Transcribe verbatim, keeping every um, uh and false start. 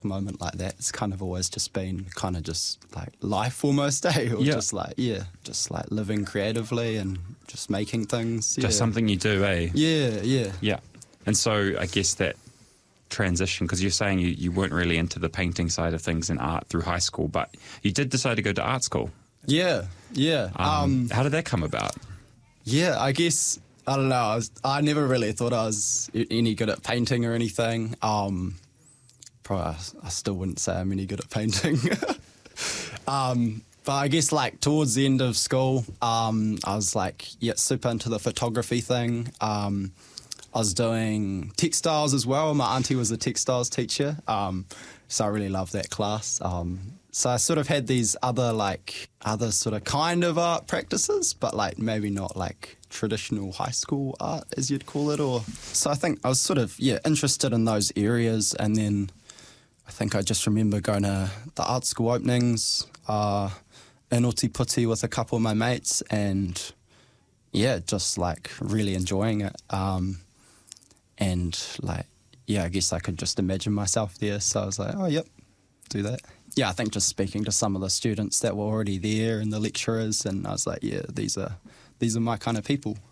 moment like that. It's kind of always just been kind of just like life almost, eh? Or Yeah. just like, yeah, just like living creatively and just making things. Yeah. Just something you do, eh? Yeah, yeah. Yeah. And so I guess that transition, because you're saying you, you weren't really into the painting side of things in art through high school, but you did decide to go to art school. Yeah, yeah. Um, Um, how did that come about? yeah, I guess, I don't know, I, was, I never really thought I was a- any good at painting or anything. Um, probably, I still wouldn't say I'm any good at painting. um, but I guess like towards the end of school, um, I was like, yeah, super into the photography thing. Um, I was doing textiles as well. My auntie was a textiles teacher, um, so I really loved that class. Um, so I sort of had these other like other sort of kind of art practices, but like maybe not like traditional high school art as you'd call it. Or so I think I was sort of yeah interested in those areas, and then I think I just remember going to the art school openings uh, in Ōtepoti with a couple of my mates, and yeah, just like really enjoying it. Um, And like, yeah, I guess I could just imagine myself there. So I was like, oh, yep, do that. Yeah, I think just speaking to some of the students that were already there and the lecturers, and I was like, yeah, these are these are my kind of people.